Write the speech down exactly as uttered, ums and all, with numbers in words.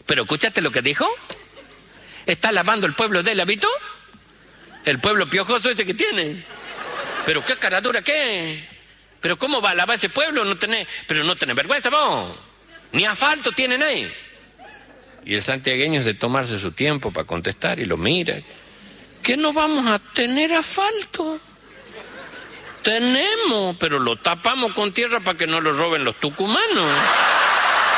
¿Pero escuchaste lo que dijo? ¿Está lavando el pueblo de él, ¿habito? El pueblo piojoso ese que tiene. ¿Pero qué cara dura qué? ¿Pero cómo va a lavar ese pueblo? No tenés, pero no tenés vergüenza vos. Ni asfalto tienen ahí. Y el santiagueño es de tomarse su tiempo para contestar y lo mira. ¿Qué no vamos a tener asfalto? Tenemos, pero lo tapamos con tierra para que no lo roben los tucumanos.